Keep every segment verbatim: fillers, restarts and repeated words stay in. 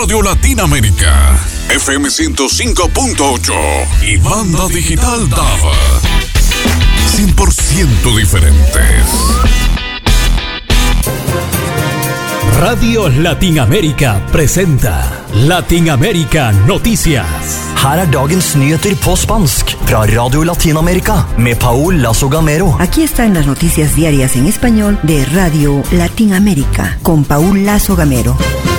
Radio Latinoamérica, F M ciento cinco punto ocho y banda digital D A B. cien por ciento diferentes. Radio Latinoamérica presenta Latinoamérica Noticias. Her er dagens nyheter på spansk fra Radio Latinoamérica med Paul Lazo Gamero. Aquí están las noticias diarias en español de Radio Latinoamérica con Paul Lazo Gamero.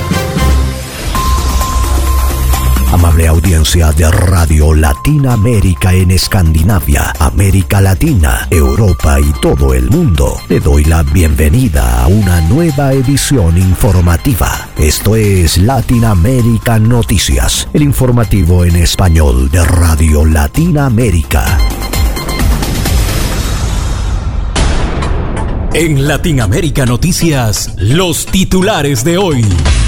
Amable audiencia de Radio Latinoamérica en Escandinavia, América Latina, Europa y todo el mundo, le doy la bienvenida a una nueva edición informativa. Esto es Latinoamérica Noticias, el informativo en español de Radio Latinoamérica. En Latinoamérica Noticias, los titulares de hoy.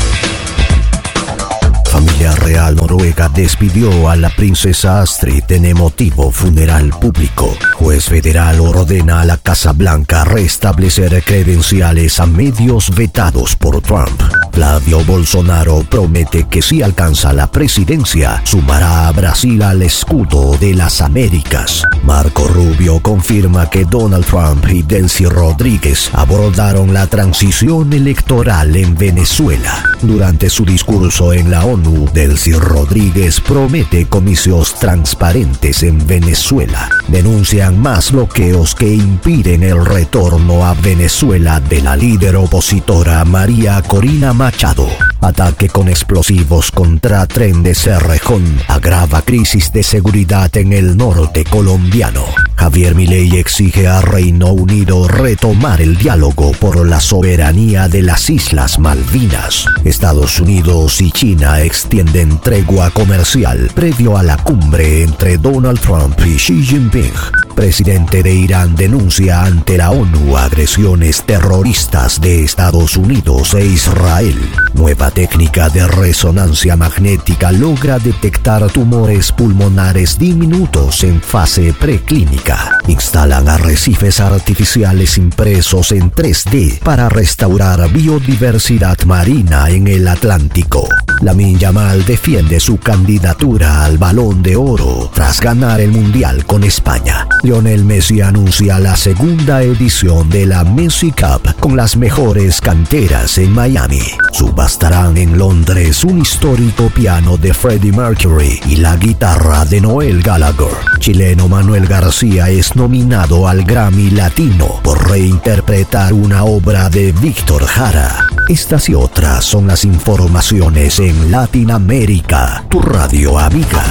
Familia real noruega despidió a la princesa Astrid en emotivo funeral público. Juez federal ordena a la Casa Blanca restablecer credenciales a medios vetados por Trump. Flavio Bolsonaro promete que si alcanza la presidencia, sumará a Brasil al escudo de las Américas. Marco Rubio confirma que Donald Trump y Delcy Rodríguez abordaron la transición electoral en Venezuela. Durante su discurso en la ONU, Delcy Rodríguez promete comicios transparentes en Venezuela. Denuncian más bloqueos que impiden el retorno a Venezuela de la líder opositora María Corina Machado. Ataque con explosivos contra tren de Cerrejón agrava crisis de seguridad en el norte colombiano. Javier Milei exige a Reino Unido retomar el diálogo por la soberanía de las Islas Malvinas. Estados Unidos y China extienden tregua comercial previo a la cumbre entre Donald Trump y Xi Jinping. Presidente de Irán denuncia ante la ONU agresiones terroristas de Estados Unidos e Israel. Nueva técnica de resonancia magnética logra detectar tumores pulmonares diminutos en fase preclínica. Instalan arrecifes artificiales impresos en tres D para restaurar biodiversidad marina en el Atlántico. Lamine Yamal defiende su candidatura al Balón de Oro tras ganar el Mundial con España. Lionel Messi anuncia la segunda edición de la Messi Cup con las mejores canteras en Miami. Subastarán en Londres un histórico piano de Freddie Mercury y la guitarra de Noel Gallagher. Chileno Manuel García es nominado al Grammy Latino por reinterpretar una obra de Víctor Jara. Estas y otras son las informaciones en Latinoamérica, tu radio amiga.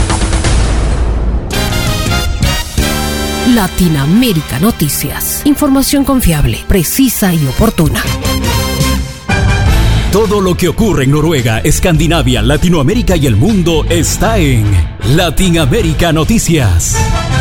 Latinoamérica Noticias. Información confiable, precisa y oportuna. Todo lo que ocurre en Noruega, Escandinavia, Latinoamérica y el mundo está en Latinoamérica Noticias.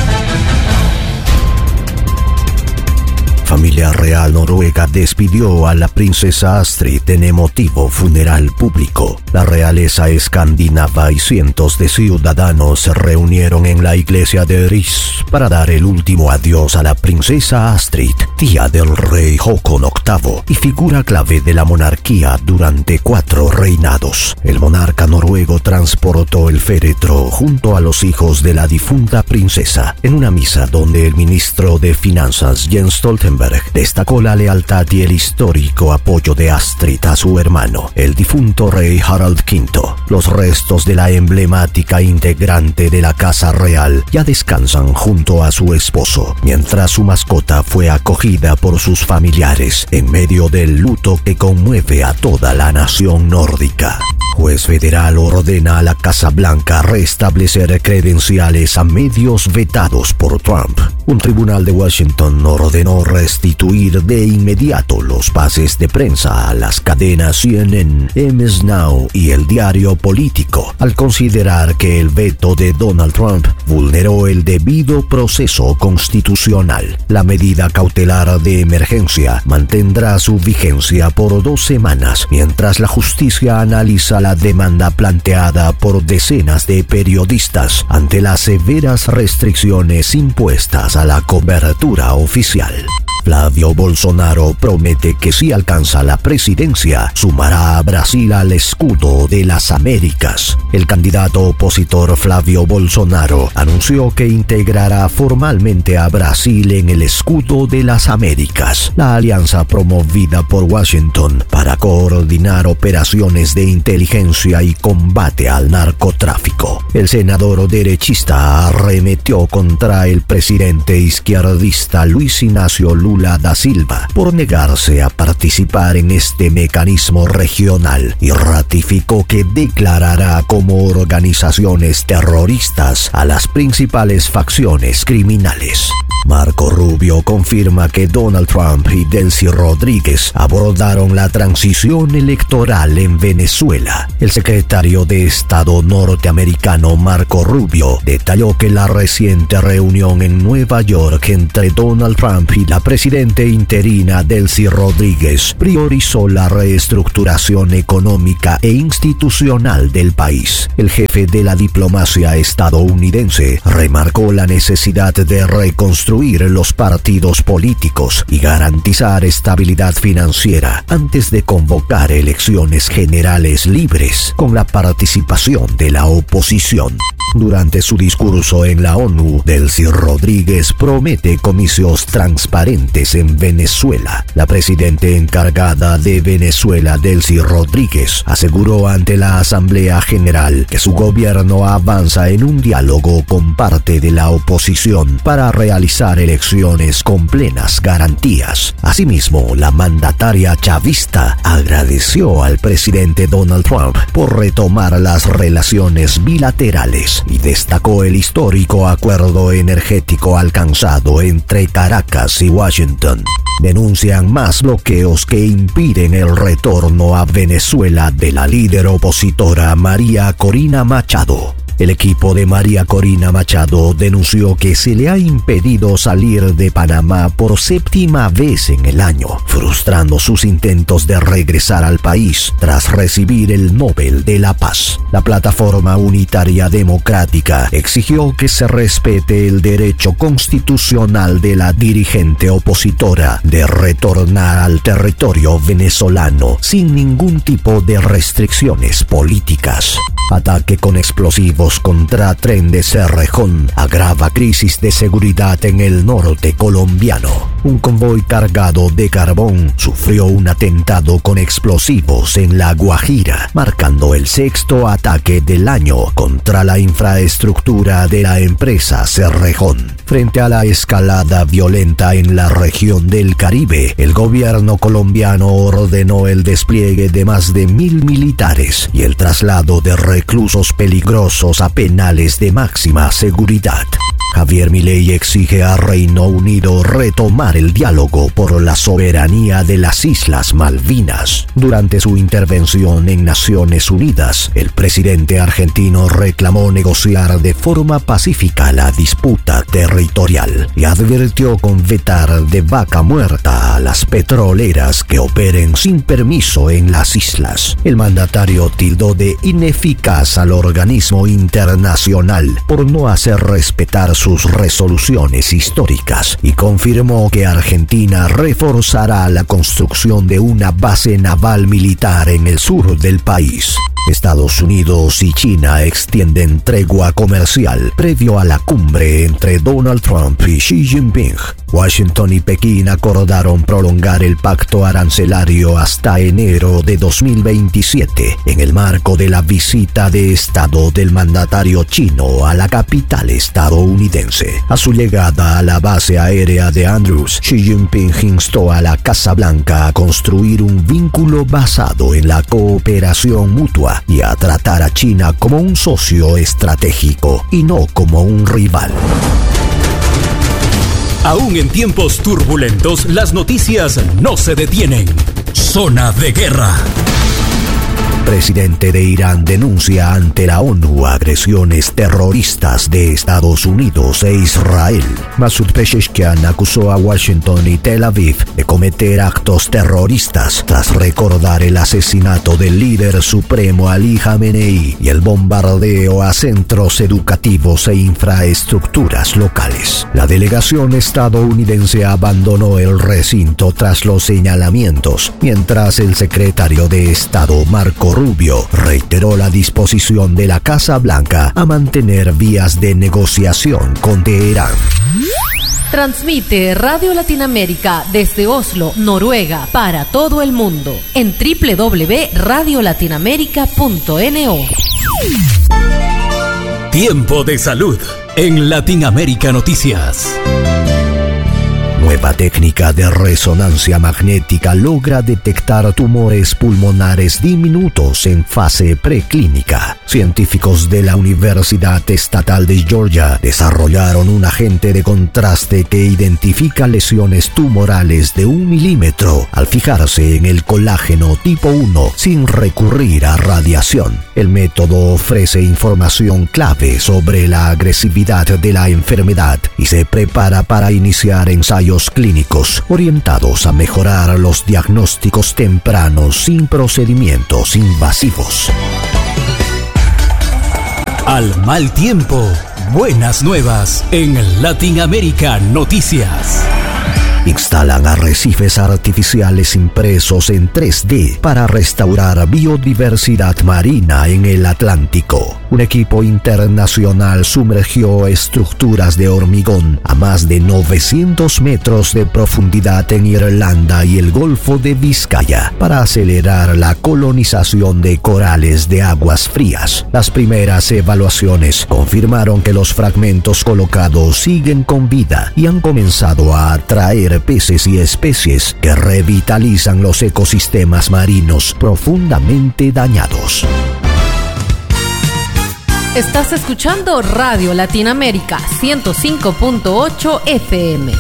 Familia real noruega despidió a la princesa Astrid en emotivo funeral público. La realeza escandinava y cientos de ciudadanos se reunieron en la iglesia de Ris para dar el último adiós a la princesa Astrid, tía del rey Håkon octavo y figura clave de la monarquía durante cuatro reinados. El monarca noruego transportó el féretro junto a los hijos de la difunta princesa en una misa donde el ministro de Finanzas Jens Stoltenberg destacó la lealtad y el histórico apoyo de Astrid a su hermano, el difunto rey Harald quinto. Los restos de la emblemática integrante de la Casa Real ya descansan junto a su esposo, mientras su mascota fue acogida por sus familiares en medio del luto que conmueve a toda la nación nórdica. Juez federal ordena a la Casa Blanca restablecer credenciales a medios vetados por Trump. Un tribunal de Washington ordenó restituir de inmediato los pases de prensa a las cadenas C N N, M S Now y El Diario Político, al considerar que el veto de Donald Trump vulneró el debido proceso constitucional. La medida cautelar de emergencia mantendrá su vigencia por dos semanas, mientras la justicia analiza la demanda planteada por decenas de periodistas ante las severas restricciones impuestas a la cobertura oficial. Flavio Bolsonaro promete que si alcanza la presidencia, sumará a Brasil al escudo de las Américas. El candidato opositor Flavio Bolsonaro anunció que integrará formalmente a Brasil en el escudo de las Américas, la alianza promovida por Washington para coordinar operaciones de inteligencia y combate al narcotráfico. El senador derechista arremetió contra el presidente izquierdista Luis Ignacio Lula da Silva por negarse a participar en este mecanismo regional y ratificó que declarará como organizaciones terroristas a las principales facciones criminales. Marco Rubio confirma que Donald Trump y Delcy Rodríguez abordaron la transición electoral en Venezuela. El secretario de Estado norteamericano Marco Rubio detalló que la reciente reunión en Nueva York entre Donald Trump y la presidenta interina Delcy Rodríguez priorizó la reestructuración económica e institucional del país. El jefe de la diplomacia estadounidense remarcó la necesidad de reconstruir los partidos políticos y garantizar estabilidad financiera antes de convocar elecciones generales libres con la participación de la oposición. Durante su discurso en la ONU, Delcy Rodríguez promete comicios transparentes en Venezuela. La presidenta encargada de Venezuela, Delcy Rodríguez, aseguró ante la Asamblea General que su gobierno avanza en un diálogo con parte de la oposición para realizar elecciones con plenas garantías. Asimismo, la mandataria chavista agradeció al presidente Donald Trump por retomar las relaciones bilaterales y destacó el histórico acuerdo energético alcanzado entre Caracas y Washington. Denuncian más bloqueos que impiden el retorno a Venezuela de la líder opositora María Corina Machado. El equipo de María Corina Machado denunció que se le ha impedido salir de Panamá por séptima vez en el año, frustrando sus intentos de regresar al país tras recibir el Nobel de la Paz. La Plataforma Unitaria Democrática exigió que se respete el derecho constitucional de la dirigente opositora de retornar al territorio venezolano sin ningún tipo de restricciones políticas. Ataque con explosivos contra tren de Cerrejón agrava crisis de seguridad en el norte colombiano. Un convoy cargado de carbón sufrió un atentado con explosivos en La Guajira, marcando el sexto ataque del año contra la infraestructura de la empresa Cerrejón. Frente a la escalada violenta en la región del Caribe, el gobierno colombiano ordenó el despliegue de más de mil militares y el traslado de reclusos peligrosos a penales de máxima seguridad. Javier Milei exige a Reino Unido retomar el diálogo por la soberanía de las Islas Malvinas. Durante su intervención en Naciones Unidas, el presidente argentino reclamó negociar de forma pacífica la disputa territorial y advirtió con vetar de vaca muerta a las petroleras que operen sin permiso en las islas. El mandatario tildó de ineficaz al organismo internacional por no hacer respetar sus resoluciones históricas y confirmó que Argentina reforzará la construcción de una base naval militar en el sur del país. Estados Unidos y China extienden tregua comercial previo a la cumbre entre Donald Trump y Xi Jinping. Washington y Pekín acordaron prolongar el pacto arancelario hasta enero de dos mil veintisiete en el marco de la visita de Estado del mandatario chino a la capital estadounidense. A su llegada a la base aérea de Andrews, Xi Jinping instó a la Casa Blanca a construir un vínculo basado en la cooperación mutua y a tratar a China como un socio estratégico y no como un rival. Aún en tiempos turbulentos, las noticias no se detienen. Zona de Guerra. presidente de Irán denuncia ante la ONU agresiones terroristas de Estados Unidos e Israel. Masoud Pezeshkian acusó a Washington y Tel Aviv de cometer actos terroristas tras recordar el asesinato del líder supremo Ali Khamenei y el bombardeo a centros educativos e infraestructuras locales. La delegación estadounidense abandonó el recinto tras los señalamientos, mientras el secretario de Estado Marco Rubio reiteró la disposición de la Casa Blanca a mantener vías de negociación con Teherán. Transmite Radio Latinoamérica desde Oslo, Noruega, para todo el mundo en doble u doble u doble u punto radio latinoamérica punto no. Tiempo de salud en Latinoamérica Noticias. Nueva técnica de resonancia magnética logra detectar tumores pulmonares diminutos en fase preclínica. Científicos de la Universidad Estatal de Georgia desarrollaron un agente de contraste que identifica lesiones tumorales de un milímetro al fijarse en el colágeno tipo uno sin recurrir a radiación. El método ofrece información clave sobre la agresividad de la enfermedad y se prepara para iniciar ensayos clínicos orientados a mejorar los diagnósticos tempranos sin procedimientos invasivos. Al mal tiempo, buenas nuevas en Latinoamérica Noticias. Instalan arrecifes artificiales impresos en tres D para restaurar biodiversidad marina en el Atlántico. Un equipo internacional sumergió estructuras de hormigón a más de novecientos metros de profundidad en Irlanda y el Golfo de Vizcaya para acelerar la colonización de corales de aguas frías. Las primeras evaluaciones confirmaron que los fragmentos colocados siguen con vida y han comenzado a atraer peces y especies que revitalizan los ecosistemas marinos profundamente dañados. Estás escuchando Radio Latinoamérica ciento cinco punto ocho F M.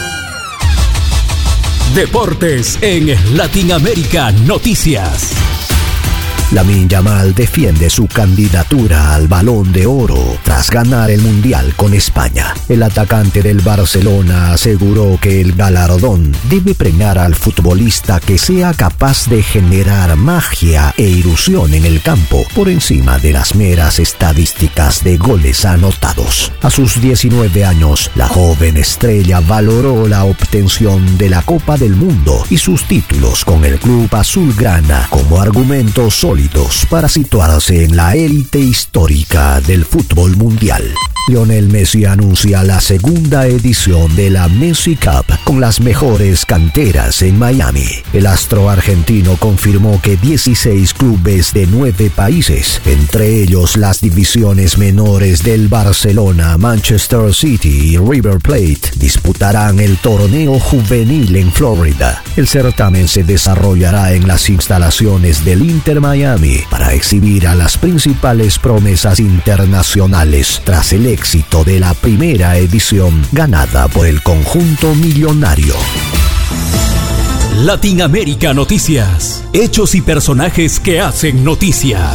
Deportes en Latinoamérica Noticias. Lamine Yamal defiende su candidatura al Balón de Oro tras ganar el Mundial con España. El atacante del Barcelona aseguró que el galardón debe premiar al futbolista que sea capaz de generar magia e ilusión en el campo por encima de las meras estadísticas de goles anotados. A sus diecinueve años, la joven estrella valoró la obtención de la Copa del Mundo y sus títulos con el club azulgrana como argumentos sólidos para situarse en la élite histórica del fútbol mundial. Lionel Messi anuncia la segunda edición de la Messi Cup con las mejores canteras en Miami. El astro argentino confirmó que dieciséis clubes de nueve países, entre ellos las divisiones menores del Barcelona, Manchester City y River Plate, disputarán el torneo juvenil en Florida. El certamen se desarrollará en las instalaciones del Inter Miami para exhibir a las principales promesas internacionales tras el éxito de la primera edición ganada por el conjunto millonario. Latinoamérica Noticias. Hechos y personajes que hacen noticia.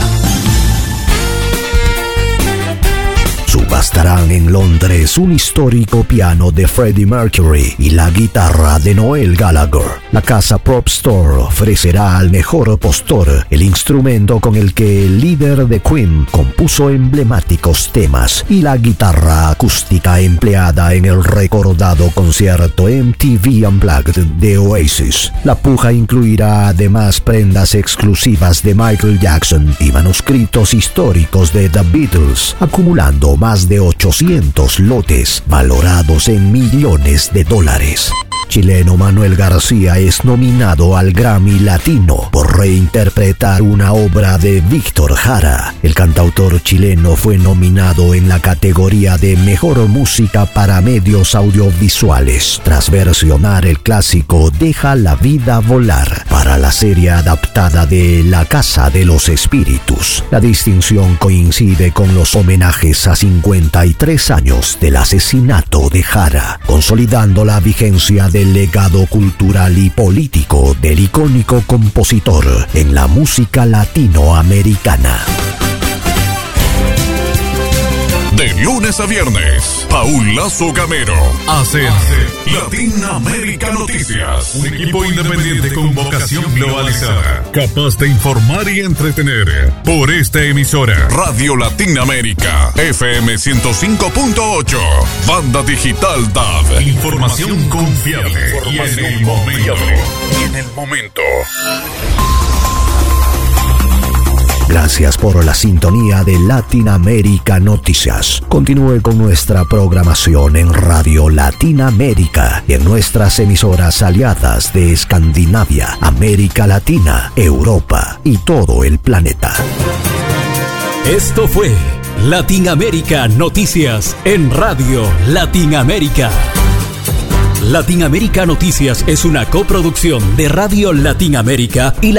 Subastarán en Londres un histórico piano de Freddie Mercury y la guitarra de Noel Gallagher. La casa Prop Store ofrecerá al mejor postor el instrumento con el que el líder de Queen compuso emblemáticos temas y la guitarra acústica empleada en el recordado concierto M T V Unplugged de Oasis. La puja incluirá además prendas exclusivas de Michael Jackson y manuscritos históricos de The Beatles, acumulando más de ochocientos lotes valorados en millones de dólares. Chileno Manuel García es nominado al Grammy Latino por reinterpretar una obra de Víctor Jara. El cantautor chileno fue nominado en la categoría de Mejor Música para Medios Audiovisuales tras versionar el clásico Deja la vida volar para la serie adaptada de La Casa de los Espíritus. La distinción coincide con los homenajes a cincuenta y tres años del asesinato de Jara, consolidando la vigencia de el legado cultural y político del icónico compositor en la música latinoamericana. De lunes a viernes, Paul Lazo Gamero hace Latinoamérica Noticias. Un equipo independiente con vocación globalizada, capaz de informar y entretener. Por esta emisora, Radio Latinoamérica, F M ciento cinco punto ocho, Banda Digital D A B. Información confiable y en el momento. Y en el momento. Gracias por la sintonía de Latinoamérica Noticias. Continúe con nuestra programación en Radio Latinoamérica y en nuestras emisoras aliadas de Escandinavia, América Latina, Europa y todo el planeta. Esto fue Latinoamérica Noticias en Radio Latinoamérica. Latinoamérica Noticias es una coproducción de Radio Latinoamérica y la